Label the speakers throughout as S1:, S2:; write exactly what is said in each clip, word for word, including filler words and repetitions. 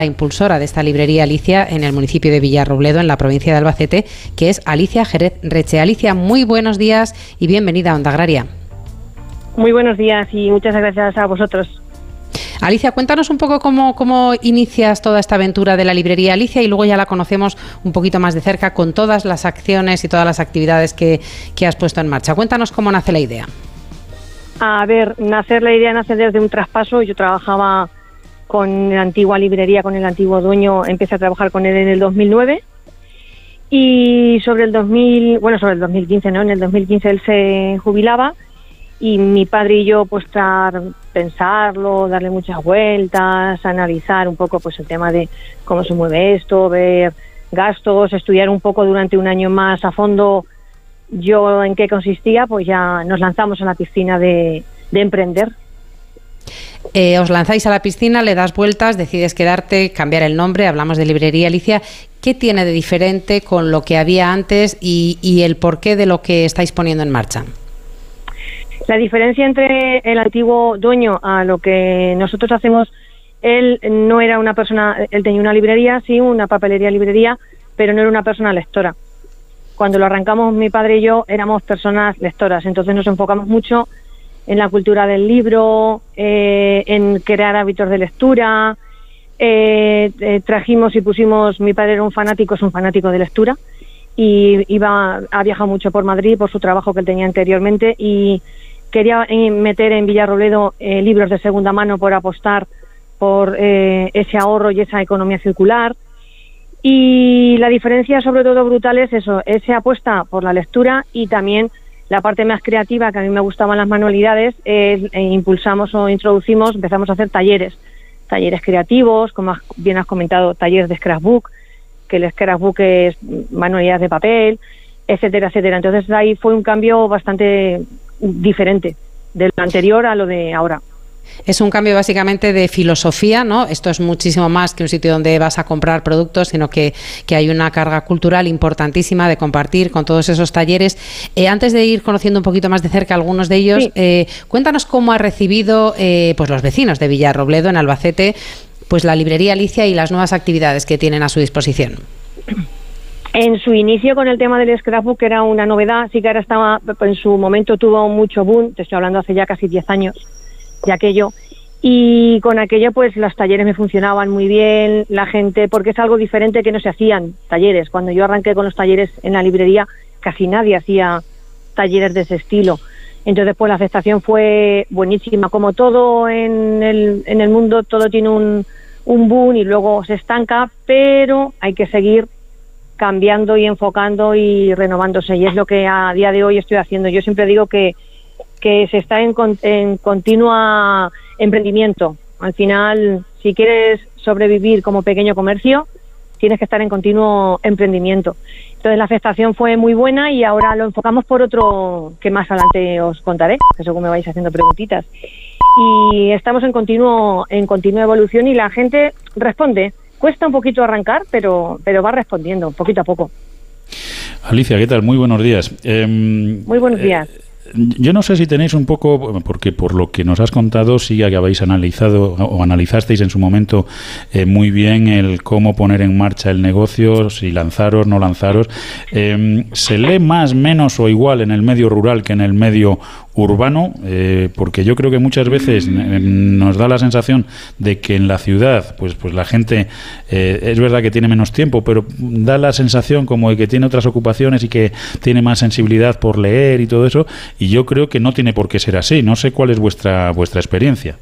S1: impulsora de esta librería Alicia en el municipio de Villarrobledo, en la provincia de Albacete, que es Alicia Jerez Reche. Alicia, muy buenos días y bienvenida a Onda Agraria.
S2: Muy buenos días y muchas gracias a vosotros.
S1: Alicia, cuéntanos un poco cómo, cómo inicias toda esta aventura de la librería Alicia y luego ya la conocemos un poquito más de cerca con todas las acciones y todas las actividades que, que has puesto en marcha. Cuéntanos cómo nace la idea.
S2: A ver, nacer la idea nace desde un traspaso. Yo trabajaba con la antigua librería, con el antiguo dueño, empecé a trabajar con él en el dos mil nueve y sobre el dos mil, bueno, sobre el dos mil quince, ¿no? En el dos mil quince él se jubilaba y mi padre y yo, pues, estar, pensarlo, darle muchas vueltas, analizar un poco, pues, el tema de cómo se mueve esto, ver gastos, estudiar un poco durante un año más a fondo yo en qué consistía, pues ya nos lanzamos a la piscina de, de emprender.
S1: Eh, os lanzáis a la piscina, le das vueltas, decides quedarte, cambiar el nombre, hablamos de librería Alicia. ¿Qué tiene de diferente con lo que había antes y, y el porqué de lo que estáis poniendo en marcha?
S2: La diferencia entre el antiguo dueño a lo que nosotros hacemos, él no era una persona, él tenía una librería, sí, una papelería librería, pero no era una persona lectora. Cuando lo arrancamos mi padre y yo éramos personas lectoras, entonces nos enfocamos mucho en la cultura del libro, eh, en crear hábitos de lectura, eh, eh, trajimos y pusimos, mi padre era un fanático, es un fanático de lectura, y iba, ha viajado mucho por Madrid por su trabajo que él tenía anteriormente y quería meter en Villarrobledo eh, libros de segunda mano por apostar por eh, ese ahorro y esa economía circular. Y la diferencia sobre todo brutal es eso, esa apuesta por la lectura y también la parte más creativa, que a mí me gustaban las manualidades, es, eh, impulsamos o introducimos, empezamos a hacer talleres, talleres creativos, como has, bien has comentado, talleres de scrapbook, que el scrapbook es manualidades de papel, etcétera, etcétera. Entonces ahí fue un cambio bastante diferente de lo anterior a lo de ahora.
S1: Es un cambio básicamente de filosofía, ¿no? Esto es muchísimo más que un sitio donde vas a comprar productos, sino que, que hay una carga cultural importantísima de compartir con todos esos talleres. Eh, antes de ir conociendo un poquito más de cerca algunos de ellos, sí. eh, cuéntanos cómo ha recibido eh, pues los vecinos de Villarrobledo, en Albacete, pues la librería Alicia y las nuevas actividades que tienen a su disposición.
S2: En su inicio con el tema del scrapbook era una novedad, sí que ahora estaba, en su momento tuvo mucho boom, te estoy hablando hace ya casi diez años de aquello, y con aquello pues los talleres me funcionaban muy bien, la gente, porque es algo diferente que no se hacían talleres. Cuando yo arranqué con los talleres en la librería casi nadie hacía talleres de ese estilo, entonces pues la aceptación fue buenísima. Como todo en el, en el mundo, todo tiene un, un boom y luego se estanca, pero hay que seguir cambiando y enfocando y renovándose, y es lo que a día de hoy estoy haciendo. Yo siempre digo que que se está en, en continua emprendimiento. Al final, si quieres sobrevivir como pequeño comercio, tienes que estar en continuo emprendimiento. Entonces la aceptación fue muy buena y ahora lo enfocamos por otro que más adelante os contaré, que según me vais haciendo preguntitas. Y estamos en continuo en continua evolución y la gente responde. Cuesta un poquito arrancar, pero pero va respondiendo poquito a poco.
S3: Alicia, ¿qué tal? Muy buenos días. Eh,
S2: muy buenos días. Eh,
S3: Yo no sé si tenéis un poco, porque por lo que nos has contado, sí que habéis analizado o analizasteis en su momento eh, muy bien el cómo poner en marcha el negocio, si lanzaros, no lanzaros. Eh, ¿Se lee más, menos o igual en el medio rural que en el medio urbano? Eh, porque yo creo que muchas veces eh, nos da la sensación de que en la ciudad, pues, pues la gente, eh, es verdad que tiene menos tiempo, pero da la sensación como de que tiene otras ocupaciones y que tiene más sensibilidad por leer y todo eso. Y yo creo que no tiene por qué ser así. No sé cuál es vuestra vuestra experiencia.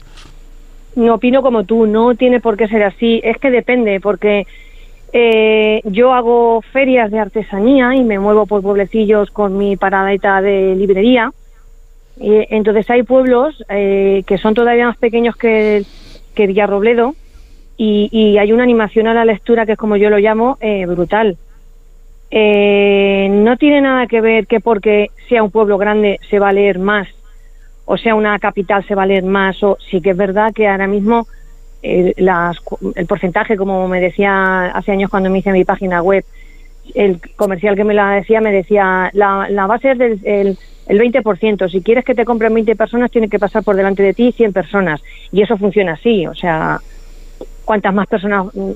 S2: No opino como tú, no tiene por qué ser así. Es que depende, porque eh, yo hago ferias de artesanía y me muevo por pueblecillos con mi paradeta de librería. Y entonces hay pueblos eh, que son todavía más pequeños que, que Villarrobledo y, y hay una animación a la lectura que es, como yo lo llamo, eh, brutal. Eh, no tiene nada que ver que porque sea un pueblo grande se va a leer más o sea una capital se va a leer más, o sí que es verdad que ahora mismo eh, las, el porcentaje, como me decía hace años cuando me hice mi página web, el comercial que me la decía me decía la, la base es del el, el veinte por ciento, si quieres que te compren veinte personas tienen que pasar por delante de ti cien personas, y eso funciona así, o sea, cuantas más personas